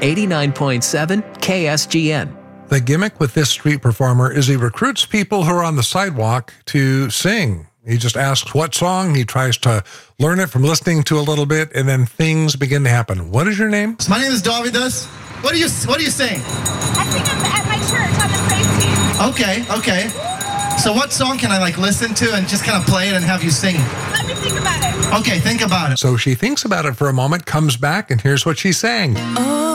89.7 KSGN. The gimmick with this street performer is he recruits people who are on the sidewalk to sing. He just asks what song. He tries to learn it from listening to a little bit, and then things begin to happen. What is your name? My name is Davidas. What do you sing? I sing at my church on the praise team. Okay. So what song can I listen to and just kind of play it and have you sing it? Let me think about it. Okay, think about it. So she thinks about it for a moment, comes back, and here's what she sang.